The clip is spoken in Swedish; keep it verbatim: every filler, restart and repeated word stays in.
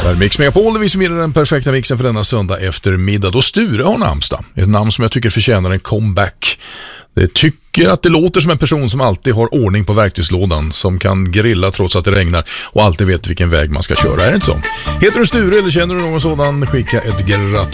Där Mix Megapol, vi som ger den perfekta mixen för denna söndag eftermiddag. Då Sture har namnsdag. Ett namn som jag tycker förtjänar en comeback. Det tycker att det låter som en person som alltid har ordning på verktygslådan, som kan grilla trots att det regnar och alltid vet vilken väg man ska köra. Är det inte så? Heter du Sture eller känner du någon sådan? Skicka ett grattis